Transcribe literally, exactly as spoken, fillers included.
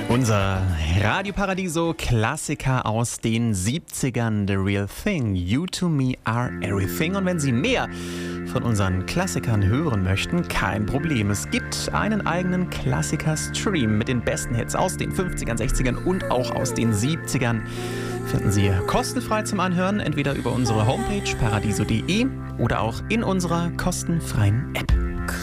Unser Radio Paradiso Klassiker aus den siebzigern, The Real Thing, You to Me Are Everything. Und wenn Sie mehr von unseren Klassikern hören möchten, kein Problem. Es gibt einen eigenen Klassiker-Stream mit den besten Hits aus den fünfzigern, sechzigern und auch aus den siebzigern. Finden Sie kostenfrei zum Anhören, entweder über unsere Homepage paradiso punkt de oder auch in unserer kostenfreien App.